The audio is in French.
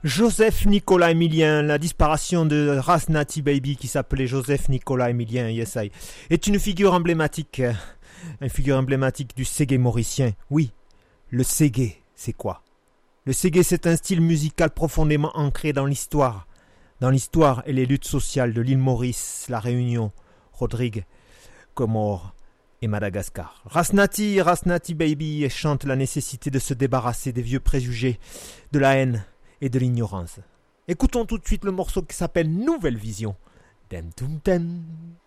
Joseph Nicolas Emilien, la disparition de Rasnati Baby qui s'appelait Joseph Nicolas Emilien, yes I, est une figure emblématique du ségué mauricien. Oui, le ségué, c'est quoi? Le ségué, c'est un style musical profondément ancré dans l'histoire et les luttes sociales de l'île Maurice, la Réunion, Rodrigue, Comores et Madagascar. Rasnati Baby chante la nécessité de se débarrasser des vieux préjugés, de la haine et de l'ignorance. Écoutons tout de suite le morceau qui s'appelle Nouvelle Vision. Dem tum tem.